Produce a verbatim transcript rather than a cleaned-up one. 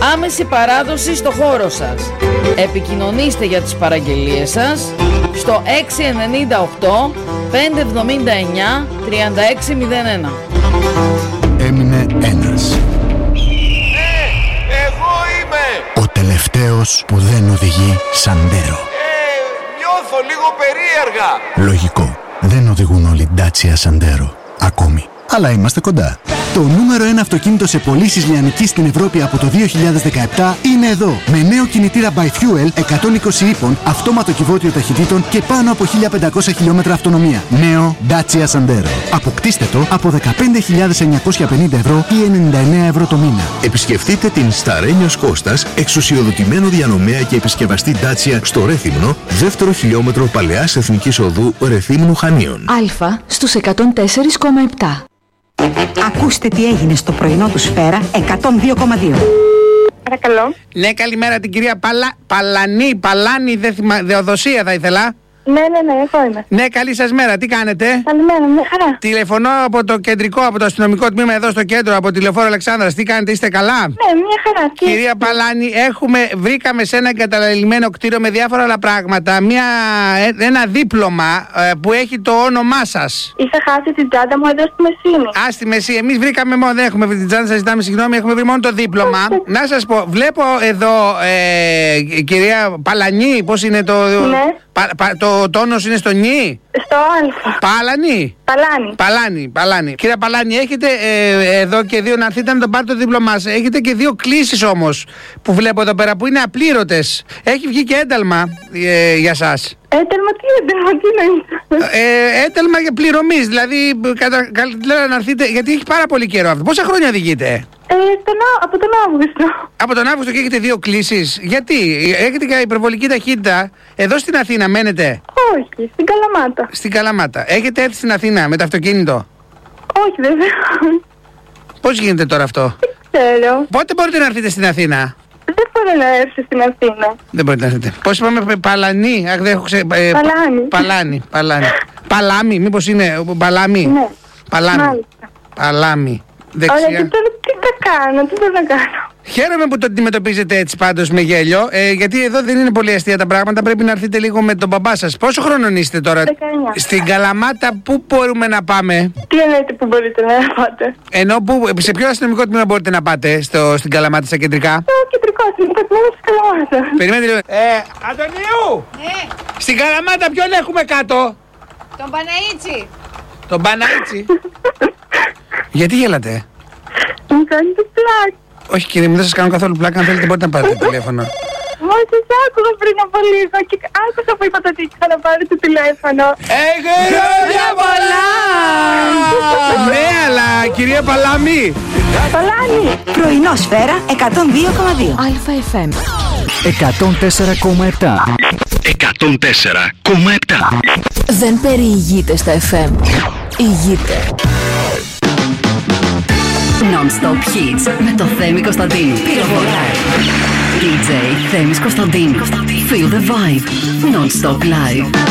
Άμεση παράδοση στο χώρο σας. Επικοινωνήστε για τις παραγγελίες σας στο έξι εννιά οκτώ πέντε εβδομήντα εννιά τριάντα έξι μηδέν ένα. Έμεινε ένας. Ναι, εγώ είμαι! Ο τελευταίος που δεν οδηγεί Σαντέρο. Ε, νιώθω λίγο περίεργα. Λογικό. Δεν οδηγούν όλοι Dacia Sandero. Ακόμη. Αλλά είμαστε κοντά. Το νούμερο ένα αυτοκίνητο σε πωλήσεις λιανικής στην Ευρώπη από το δύο χιλιάδες δεκαεπτά είναι εδώ. Με νέο κινητήρα by Fuel εκατόν είκοσι ύπων, αυτόματο κυβότιο ταχυτήτων και πάνω από χίλια πεντακόσια χιλιόμετρα αυτονομία. Νέο Dacia Sandero. Αποκτήστε το από δεκαπέντε χιλιάδες εννιακόσια πενήντα ευρώ ή ενενήντα εννέα ευρώ το μήνα. Επισκεφτείτε την Σταρένιος Κώστας, εξουσιοδοτημένο διανομέα και επισκευαστή Dacia στο Ρέθυμνο, δεύτερο χιλιόμετρο Παλαιάς Εθνικής Οδού Ρεθύμνου Χανίων. Α στους εκατόν τέσσερα κόμμα επτά. Ακούστε τι έγινε στο πρωινό του Σφαίρα εκατόν δύο κόμμα δύο. Παρακαλώ. Ναι, καλημέρα την κυρία Παλα... Παλανή, Παλάνη, δε θυμα... Δεοδοσία θα ήθελα. Ναι, ναι, ναι, εγώ είμαι. Ναι, καλή σας μέρα, τι κάνετε? Καλημέρα, μια χαρά. Τηλεφωνώ από το κεντρικό, από το αστυνομικό τμήμα εδώ στο κέντρο, από τη Λεωφόρο Αλεξάνδρας. Τι κάνετε, είστε καλά? Ναι, μια χαρά. Τι... Κυρία Παλάνη, έχουμε, βρήκαμε σε ένα εγκαταλελειμμένο κτίριο με διάφορα άλλα πράγματα μια, ένα δίπλωμα ε, που έχει το όνομά σας. Είχα χάσει την τσάντα μου εδώ στη Μεσίνη. Α, στη Μεσίνη. Εμείς βρήκαμε μόνο, δεν έχουμε βρει την τσάντα, σας ζητάμε συγγνώμη, έχουμε βρει μόνο το δίπλωμα. Να σας πω, βλέπω εδώ, ε, κυρία Παλανή, πώς είναι το. Ναι. Πα, πα, το τόνος είναι στο νι. Στο α. Παλανή. Παλάνη. Παλάνη, Παλάνη. Κύριε Παλάνη, έχετε ε, εδώ και δύο, να έρθετε να τον πάρετε το δίπλωμά σας. Έχετε και δύο κλήσεις όμως που βλέπω εδώ πέρα που είναι απλήρωτες. Έχει βγει και ένταλμα ε, για σας. Ένταλμα, τι ένταλμα, τι είναι? Ε, ένταλμα για πληρωμής. Δηλαδή, κατα, καλύτερα να έρθετε, γιατί έχει πάρα πολύ καιρό αυτό. Πόσα χρόνια οδηγείτε? Ε, τον, από τον Αύγουστο. Από τον Αύγουστο και έχετε δύο κλήσεις. Γιατί? Έχετε και υπερβολική ταχύτητα. Εδώ στην Αθήνα μένετε? Όχι, στην Καλαμάτα. Στην Καλαμάτα. Έχετε έρθει στην Αθήνα με το αυτοκίνητο? Όχι, βέβαια. Πώς γίνεται τώρα αυτό? Δεν ξέρω. Πότε μπορείτε να έρθετε στην Αθήνα? Δεν μπορώ να έρθω στην Αθήνα. Δεν μπορείτε να έρθετε. Πώς είπαμε, Παλανή? Αχ, δεν έχω ξε... ε, Παλάνη. Παλάνη. Παλάνη. Παλάμη, μήπως είναι Παλάμη? Ναι. Παλάμη. Μάλιστα. Παλάμη. Δεξιά. Ωραία, και τώρα τι θα κάνω, τι μπορώ να κάνω? Χαίρομαι που το αντιμετωπίζετε έτσι πάντως με γέλιο, ε, γιατί εδώ δεν είναι πολύ αστεία τα πράγματα. Πρέπει να έρθετε λίγο με τον μπαμπά σας. Πόσο χρονών είστε τώρα? δεκαεννιά. Στην Καλαμάτα πού μπορούμε να πάμε? Τι εννοείται που μπορείτε να πάτε? Ενώ που, σε ποιο αστυνομικό τμήμα μπορείτε να πάτε στο, στην Καλαμάτα, στα κεντρικά? Στο κεντρικό αστυνομικό τμήμα της Καλαμάτας. Περιμένετε λίγο. Ε, Αντωνίου! Ναι. Στην Καλαμάτα ποιον έχουμε κάτω? Τον Παναΐτσι. Τον Παναΐτσι. Γιατί γέλατε? Μου κάνετε πλάκα. Όχι κύριε μου, δεν σας κάνω καθόλου πλάκα. Αν θέλετε μπορείτε να πάρετε το τηλέφωνο. Μόλις σας άκουγα πριν από λίγο και άκουσα που είπατε ότι είχα να πάρει το τηλέφωνο. Χρόνια πολλά! Ναι, αλλά κυρία Παλάμη. Παλάνη. Πρωινό Σφαίρα εκατόν δύο κόμμα δύο. Α-εφ εμ εκατόν τέσσερα κόμμα επτά. εκατόν τέσσερα κόμμα επτά. Δεν περιηγείται στα εφ εμ. Ηγείται. Non-stop hits με το Θέμη Κωνσταντίνου. Πυροβολάει. ντι τζέι Θέμης Κωνσταντίνου. Feel the vibe. Non-stop live.